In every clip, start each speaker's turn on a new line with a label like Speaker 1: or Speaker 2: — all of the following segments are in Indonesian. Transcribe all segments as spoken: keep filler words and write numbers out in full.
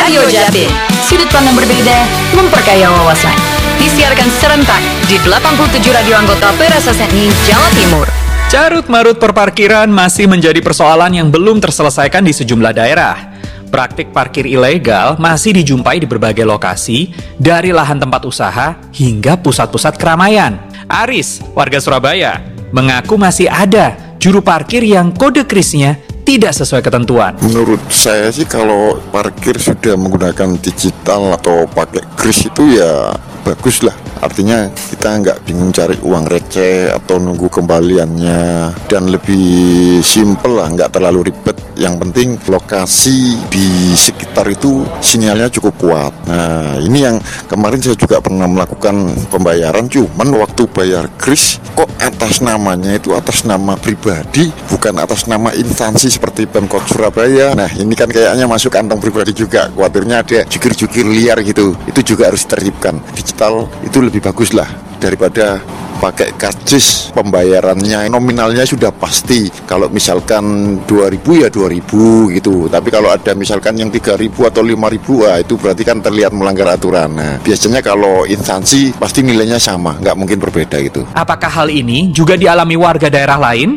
Speaker 1: Radio Jatim. Sudut pandang berbeda, memperkaya wawasan. Disiarkan serentak di delapan puluh tujuh radio anggota P R S S N I Jawa Timur.
Speaker 2: Carut-marut perparkiran masih menjadi persoalan yang belum terselesaikan di sejumlah daerah. Praktik parkir ilegal masih dijumpai di berbagai lokasi, dari lahan tempat usaha hingga pusat-pusat keramaian. Aris, warga Surabaya, mengaku masih ada juru parkir yang kode krisnya tidak sesuai ketentuan.
Speaker 3: Menurut saya sih kalau parkir sudah menggunakan digital atau pakai kris itu ya bagus lah. Artinya kita nggak bingung cari uang receh atau nunggu kembaliannya, dan lebih simple lah, nggak terlalu ribet. Yang penting lokasi di sekitar itu sinyalnya cukup kuat. Nah ini yang kemarin saya juga pernah melakukan pembayaran, cuman waktu bayar kris kok atas namanya itu atas nama pribadi, bukan atas nama instansi seperti Pemkot Surabaya. Nah ini kan kayaknya masuk kantong pribadi juga, khawatirnya ada jukir-jukir liar gitu. Itu juga harus ditertibkan. Digital itu lebih bagus lah daripada pakai karcis. Pembayarannya nominalnya sudah pasti. Kalau misalkan dua ribu ya dua ribu gitu. Tapi kalau ada misalkan yang tiga ribu atau lima ribu, ah, itu berarti kan terlihat melanggar aturan. Nah, biasanya kalau instansi pasti nilainya sama, nggak mungkin berbeda gitu.
Speaker 2: Apakah hal ini juga dialami warga daerah lain?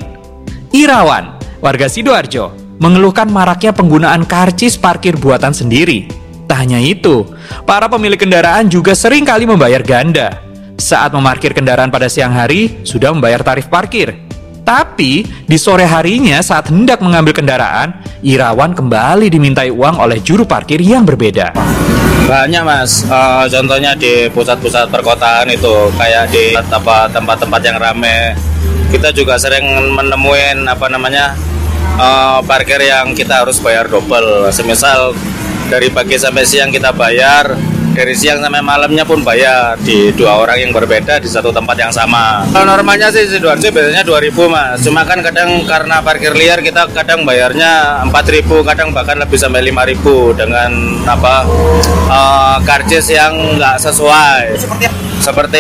Speaker 2: Irawan, warga Sidoarjo, mengeluhkan maraknya penggunaan karcis parkir buatan sendiri. Tak hanya itu, para pemilik kendaraan juga sering kali membayar ganda. Saat memarkir kendaraan pada siang hari, sudah membayar tarif parkir. Tapi, di sore harinya saat hendak mengambil kendaraan, Irawan kembali dimintai uang oleh juru parkir yang berbeda.
Speaker 4: Banyak mas, uh, contohnya di pusat-pusat perkotaan itu, kayak di apa, tempat-tempat yang ramai. Kita juga sering menemuin apa namanya uh, parkir yang kita harus bayar double. Semisal dari pagi sampai siang kita bayar, dari siang sampai malamnya pun bayar di dua orang yang berbeda di satu tempat yang sama. Kalau normalnya sih Sidoarjo biasanya dua ribu mas, cuma kan kadang karena parkir liar kita kadang bayarnya empat ribu, kadang bahkan lebih sampai lima ribu dengan apa uh, karcis yang nggak sesuai. Seperti seperti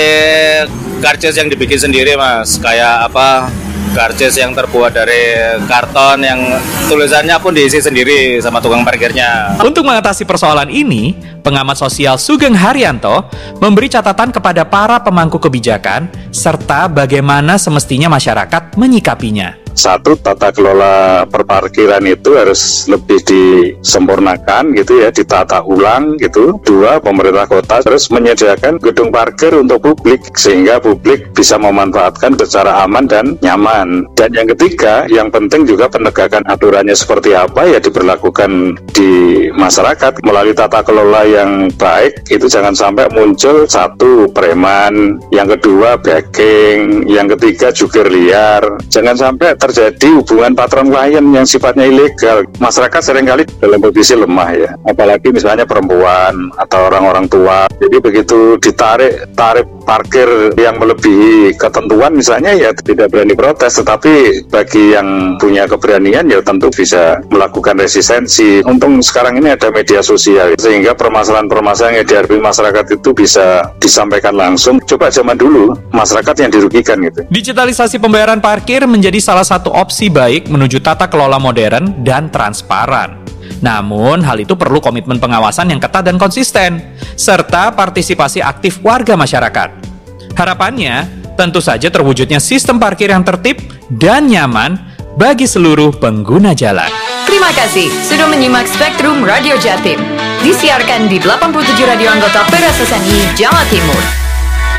Speaker 4: karcis yang dibikin sendiri mas, kayak apa karcis yang terbuat dari karton yang tulisannya pun diisi sendiri sama tukang parkirnya.
Speaker 2: Untuk mengatasi persoalan ini, pengamat sosial Sugeng Haryanto memberi catatan kepada para pemangku kebijakan serta bagaimana semestinya masyarakat menyikapinya.
Speaker 5: Satu, tata kelola perparkiran itu harus lebih disempurnakan gitu ya, ditata ulang gitu. Dua, pemerintah kota harus menyediakan gedung parkir untuk publik sehingga publik bisa memanfaatkan secara aman dan nyaman. Dan yang ketiga, yang penting juga penegakan aturannya seperti apa ya diberlakukan di masyarakat melalui tata kelola yang baik. Itu jangan sampai muncul satu, preman, yang kedua backing, yang ketiga jukir liar. Jangan sampai terjadi hubungan patron klien yang sifatnya ilegal. Masyarakat seringkali dalam posisi lemah ya, apalagi misalnya perempuan atau orang-orang tua. Jadi begitu ditarik tarif parkir yang melebihi ketentuan misalnya ya tidak berani protes, tetapi bagi yang punya keberanian ya tentu bisa melakukan resistensi. Untung sekarang ini ada media sosial sehingga permasalahan-permasalahan yang dihadapi masyarakat itu bisa disampaikan langsung. Coba zaman dulu masyarakat yang dirugikan gitu.
Speaker 2: Digitalisasi pembayaran parkir menjadi salah satu opsi baik menuju tata kelola modern dan transparan. Namun, hal itu perlu komitmen pengawasan yang ketat dan konsisten, serta partisipasi aktif warga masyarakat. Harapannya, tentu saja terwujudnya sistem parkir yang tertib dan nyaman bagi seluruh pengguna jalan.
Speaker 1: Terima kasih sudah menyimak Spektrum Radio Jatim. Disiarkan di delapan puluh tujuh radio anggota P R S S N I Jawa Timur.